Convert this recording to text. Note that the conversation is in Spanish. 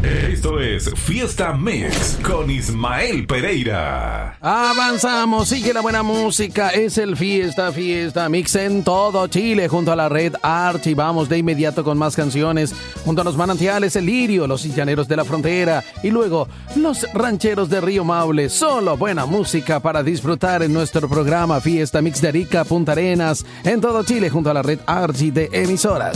Esto es Fiesta Mix con Ismael Pereira. Avanzamos, sigue la buena música. Es el Fiesta Mix en todo Chile junto a la red Archie. Vamos de inmediato con más canciones. Junto a los manantiales, el Lirio, los llaneros de la frontera y luego los rancheros de Río Maule. Solo buena música para disfrutar en nuestro programa Fiesta Mix de Arica, Punta Arenas, en todo Chile junto a la red Archie de emisoras.